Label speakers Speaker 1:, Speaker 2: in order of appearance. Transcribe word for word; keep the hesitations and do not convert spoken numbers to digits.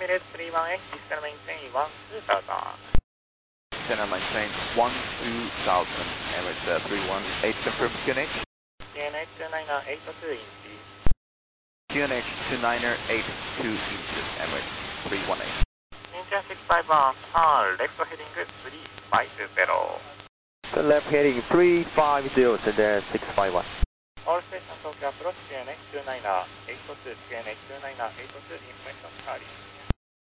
Speaker 1: Emirates three one eight, descend maintain one two thousand.
Speaker 2: Center maintain one two thousand, Emirates uh, three one eight, confirm Q N H.
Speaker 1: Q N H two nine eight two inches.
Speaker 2: Q N H two nine eight two inches, Emirates three one eight.
Speaker 1: Incheon six five one, turn left heading three five zero.
Speaker 3: Turn left heading three five zero, send there six five one.
Speaker 1: All station Tokyo approach Q N H two nine eight two, Q N H two nine eight two, information carry.